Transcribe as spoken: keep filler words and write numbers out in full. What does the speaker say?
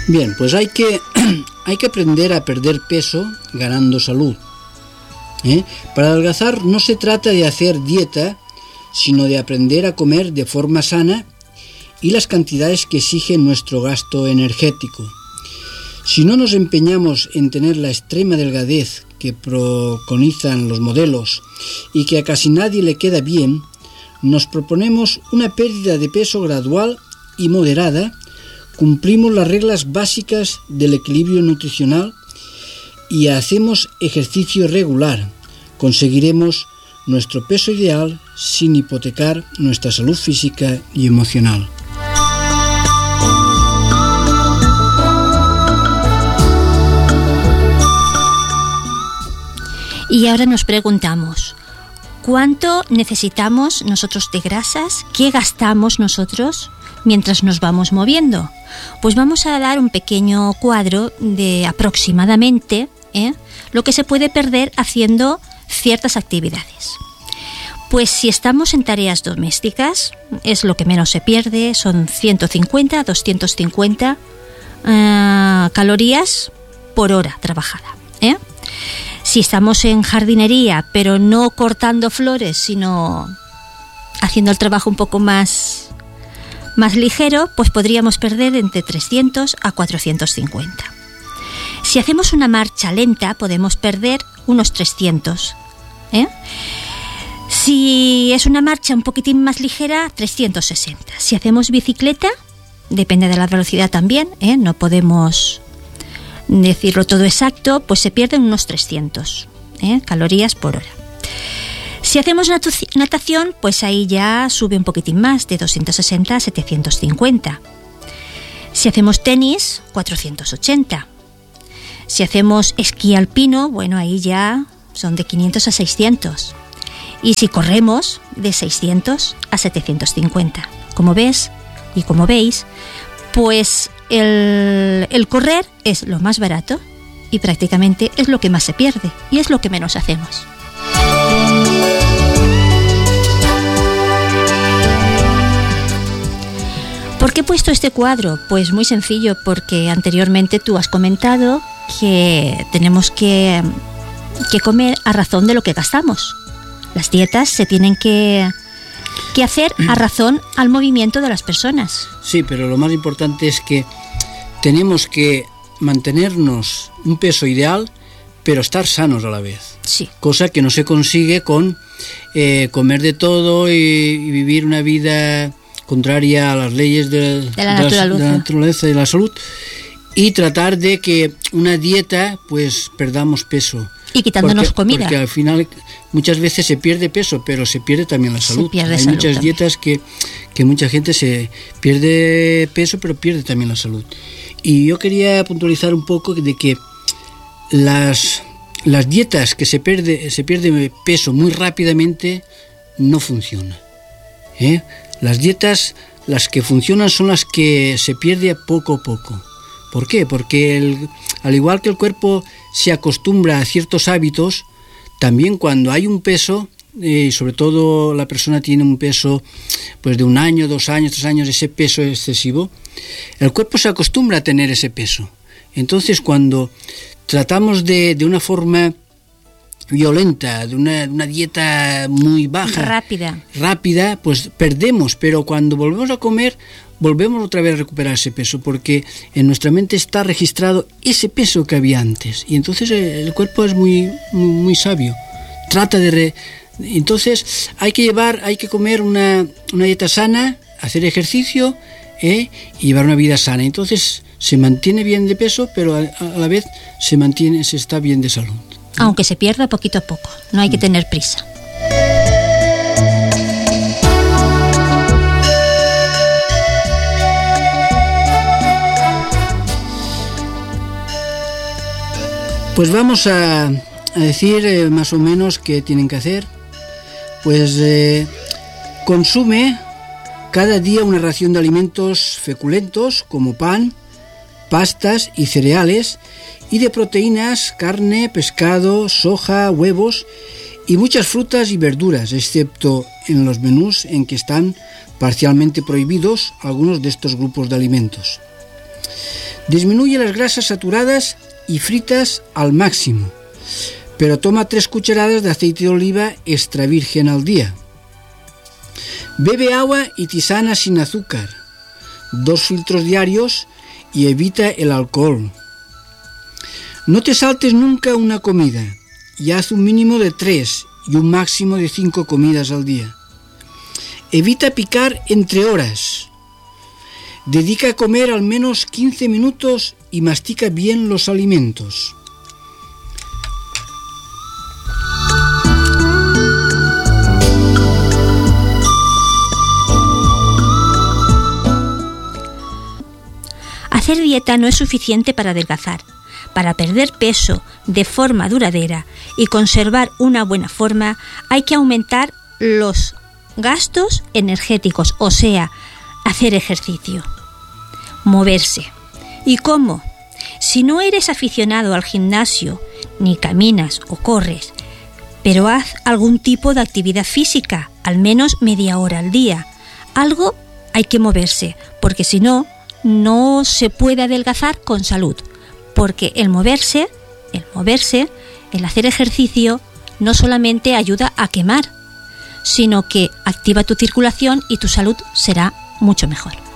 Bien, pues hay que, hay que aprender a perder peso ganando salud. ¿Eh? Para adelgazar no se trata de hacer dieta, sino de aprender a comer de forma sana y las cantidades que exige nuestro gasto energético. Si no nos empeñamos en tener la extrema delgadez que preconizan los modelos y que a casi nadie le queda bien, nos proponemos una pérdida de peso gradual y moderada, cumplimos las reglas básicas del equilibrio nutricional y hacemos ejercicio regular, conseguiremos nuestro peso ideal sin hipotecar nuestra salud física y emocional. Y ahora nos preguntamos, ¿cuánto necesitamos nosotros de grasas? ¿Qué gastamos nosotros mientras nos vamos moviendo? Pues vamos a dar un pequeño cuadro de aproximadamente ¿eh? lo que se puede perder haciendo ciertas actividades. Pues si estamos en tareas domésticas, es lo que menos se pierde, son ciento cincuenta a doscientos cincuenta uh, calorías por hora trabajada. ¿eh? Si estamos en jardinería, pero no cortando flores, sino haciendo el trabajo un poco más más ligero, pues podríamos perder entre trescientos a cuatrocientos cincuenta. Si hacemos una marcha lenta, podemos perder unos trescientos. ¿eh? Si es una marcha un poquitín más ligera, trescientos sesenta. Si hacemos bicicleta, depende de la velocidad también, ¿eh? no podemos decirlo todo exacto, pues se pierden unos trescientos ¿eh? calorías por hora. Si hacemos natación, pues ahí ya sube un poquitín más, de doscientos sesenta a setecientos cincuenta. Si hacemos tenis, cuatrocientos ochenta. Si hacemos esquí alpino, bueno, ahí ya son de quinientos a seiscientos. Y si corremos, de seiscientos a setecientos cincuenta. Como ves y como veis, pues el, el correr es lo más barato y prácticamente es lo que más se pierde y es lo que menos hacemos. ¿Por qué he puesto este cuadro? Pues muy sencillo, porque anteriormente tú has comentado que tenemos que, que comer a razón de lo que gastamos. Las dietas se tienen que, que hacer a razón al movimiento de las personas. Sí, pero lo más importante es que tenemos que mantenernos un peso ideal, pero estar sanos a la vez. Sí. Cosa que no se consigue con eh, comer de todo y, y vivir una vida contraria a las leyes de, de, la, de, naturaleza. la, de la naturaleza y de la salud, y tratar de que una dieta pues perdamos peso. Y quitándonos porque, comida. Porque al final muchas veces se pierde peso, pero se pierde también la salud. Hay salud muchas también. dietas que, que mucha gente se pierde peso, pero pierde también la salud. Y yo quería puntualizar un poco de que las, las dietas que se pierde, se pierde peso muy rápidamente no funcionan. ¿eh? Las dietas, las que funcionan son las que se pierde poco a poco. ¿Por qué? Porque el, al igual que el cuerpo se acostumbra a ciertos hábitos, también cuando hay un peso, y eh, sobre todo la persona tiene un peso pues de un año, dos años, tres años, ese peso excesivo, el cuerpo se acostumbra a tener ese peso. Entonces cuando tratamos de, de una forma violenta, de una, una dieta muy baja, rápida, rápida, pues perdemos, pero cuando volvemos a comer, volvemos otra vez a recuperar ese peso, porque en nuestra mente está registrado ese peso que había antes, y entonces el cuerpo es muy, muy, muy sabio, trata de... Re... Entonces hay que llevar, hay que comer una, una dieta sana, hacer ejercicio ¿eh? y llevar una vida sana, entonces se mantiene bien de peso, pero a, a la vez se mantiene, se está bien de salud. Aunque se pierda poquito a poco, no hay que tener prisa. Pues vamos a, a decir eh, más o menos qué tienen que hacer. Pues eh, consume cada día una ración de alimentos feculentos como pan, pastas y cereales, y de proteínas, carne, pescado, soja, huevos y muchas frutas y verduras, excepto en los menús en que están parcialmente prohibidos algunos de estos grupos de alimentos. Disminuye las grasas saturadas y fritas al máximo, pero toma tres cucharadas de aceite de oliva extra virgen al día. Bebe agua y tisana sin azúcar, dos filtros diarios y evita el alcohol. No te saltes nunca una comida y haz un mínimo de tres y un máximo de cinco comidas al día. Evita picar entre horas. Dedica a comer al menos quince minutos y mastica bien los alimentos. Hacer dieta no es suficiente para adelgazar. Para perder peso de forma duradera y conservar una buena forma, hay que aumentar los gastos energéticos, o sea, hacer ejercicio, moverse. ¿Y cómo? Si no eres aficionado al gimnasio, ni caminas o corres, pero haz algún tipo de actividad física, al menos media hora al día. Algo hay que moverse, porque si no, no se puede adelgazar con salud. Porque el moverse, el moverse, el hacer ejercicio, no solamente ayuda a quemar, sino que activa tu circulación y tu salud será mucho mejor.